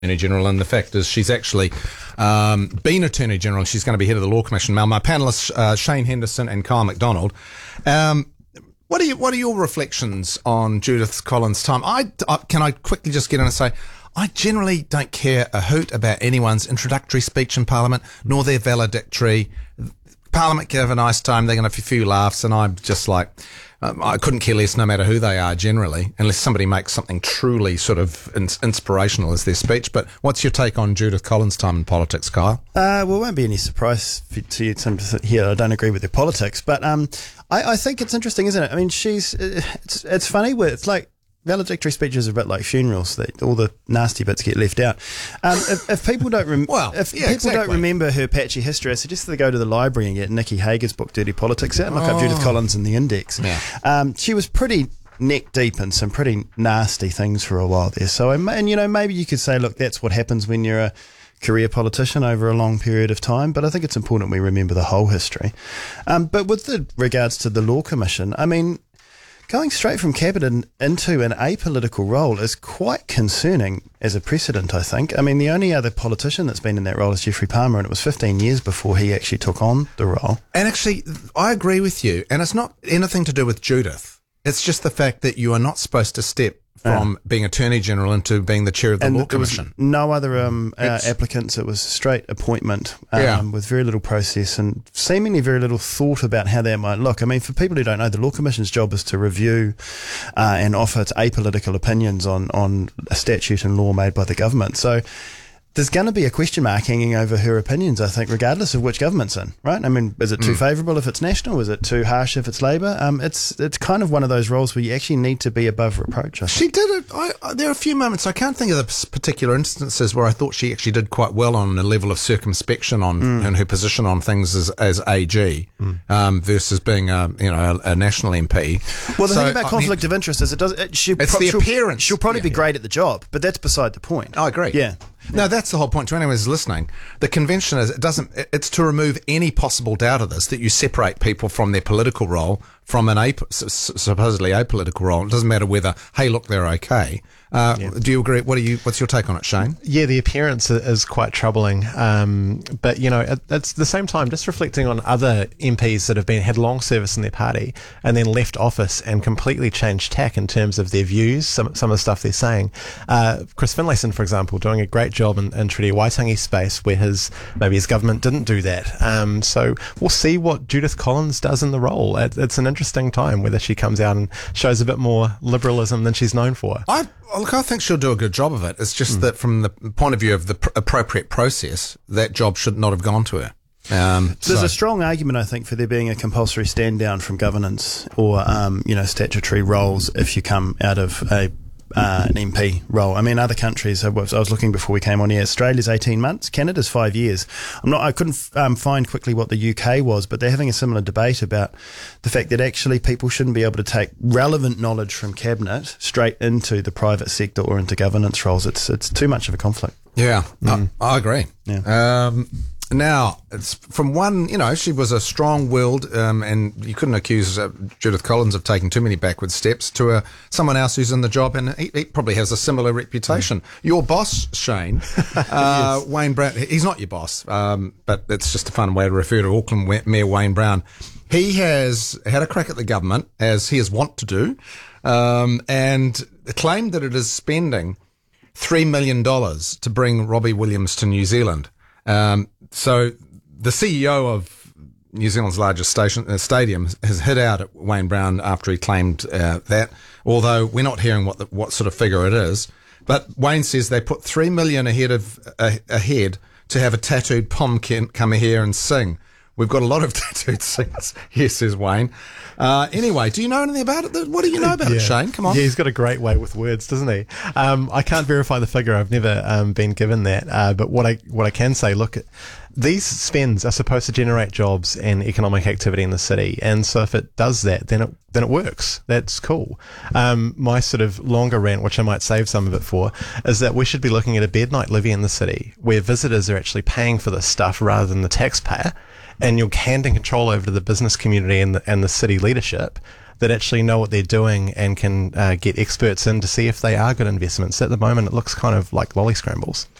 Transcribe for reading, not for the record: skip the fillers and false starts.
Attorney General, and the fact is she's actually been Attorney General. She's going to be head of the Law Commission. Now, my panellists, Shane Henderson and Kyle McDonald, what are your reflections on Judith Collins' time? Can I quickly just get in and say, I generally don't care a hoot about anyone's introductory speech in Parliament, nor their valedictory. Parliament can have a nice time, they can have a few laughs, and I'm just like, I couldn't care less no matter who they are generally, unless somebody makes something truly sort of inspirational as their speech. But what's your take on Judith Collins' time in politics, Kyle? Well, it won't be any surprise to you here. I don't agree with their politics, but I think it's interesting, isn't it? I mean, it's funny where it's like, valedictory speeches are a bit like funerals; all the nasty bits get left out. If people don't don't remember her patchy history, I suggest they go to the library and get Nikki Hager's book "Dirty Politics" out and look up Judith Collins in the index. Yeah. She was pretty neck deep in some pretty nasty things for a while there. So, maybe you could say, look, that's what happens when you're a career politician over a long period of time, but I think it's important we remember the whole history. But with regards to the Law Commission, I mean, going straight from cabinet into an apolitical role is quite concerning as a precedent, I think. I mean, the only other politician that's been in that role is Geoffrey Palmer, and it was 15 years before he actually took on the role. And actually, I agree with you, and it's not anything to do with Judith. It's just the fact that you are not supposed to step from being Attorney General into being the chair of the Law Commission. No other applicants. It was a straight appointment with very little process and seemingly very little thought about how that might look. I mean, for people who don't know, the Law Commission's job is to review and offer its apolitical opinions on a statute and law made by the government. So there's going to be a question mark hanging over her opinions, I think, regardless of which government's in, right? I mean, is it too favourable if it's National? Is it too harsh if it's Labour? It's kind of one of those roles where you actually need to be above reproach, I think. She did it. There are a few moments, I can't think of the particular instances where I thought she actually did quite well on a level of circumspection in her position on things as AG versus being a national MP. Well, the thing about conflict of interest is the appearance. She'll probably be great at the job, but that's beside the point. I agree. Yeah. No, that's the whole point. To anyone who's listening, the convention is it's to remove any possible doubt of this, that you separate people from their political role from an supposedly apolitical role. It doesn't matter whether, hey, look, they're okay. Do you agree? What's your take on it, Shane? Yeah, the appearance is quite troubling. But, at the same time, just reflecting on other MPs that have had long service in their party and then left office and completely changed tack in terms of their views, some of the stuff they're saying. Chris Finlayson, for example, doing a great job in Treaty Waitangi space where maybe his government didn't do that. So we'll see what Judith Collins does in the role. It's an interesting time, whether she comes out and shows a bit more liberalism than she's known for. I think she'll do a good job of it. It's just that from the point of view of the appropriate process, that job should not have gone to her. There's a strong argument, I think, for there being a compulsory stand down from governance or, statutory roles if you come out of an MP role. I mean, other countries, I was looking before we came on here, Australia's 18 months, Canada's 5 years. I couldn't find quickly what the UK was, but they're having a similar debate about the fact that actually people shouldn't be able to take relevant knowledge from cabinet straight into the private sector or into governance roles. It's too much of a conflict. Yeah, I agree. Yeah. Now, it's from one, she was a strong-willed, and you couldn't accuse Judith Collins of taking too many backward steps, to someone else who's in the job, and he probably has a similar reputation. Your boss, Shane, yes. Wayne Brown, he's not your boss, but it's just a fun way to refer to Auckland Mayor Wayne Brown. He has had a crack at the government, as he is wont to do, and claimed that it is spending $3 million to bring Robbie Williams to New Zealand. So the CEO of New Zealand's largest stadium has hit out at Wayne Brown after he claimed that, although we're not hearing what sort of figure it is. But Wayne says they put $3 million ahead to have a tattooed pumpkin come here and sing. We've got a lot of tattooed singers here, says Wayne. Anyway, do you know anything about it? What do you know about it, Shane? Come on. Yeah, he's got a great way with words, doesn't he? I can't verify the figure. I've never been given that. But what I can say, look, these spends are supposed to generate jobs and economic activity in the city. And so if it does that, then it works. That's cool. My sort of longer rant, which I might save some of it for, is that we should be looking at a bed night levy in the city where visitors are actually paying for this stuff rather than the taxpayer. And you're handing control over to the business community and the city leadership. that actually know what they're doing and can get experts in to see if they are good investments. At the moment, it looks kind of like lolly scrambles.